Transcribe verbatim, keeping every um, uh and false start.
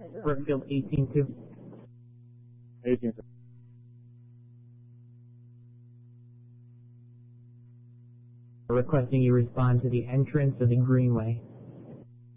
Brookfield eighteen two. eighteen two. Requesting you respond to the entrance of the Greenway.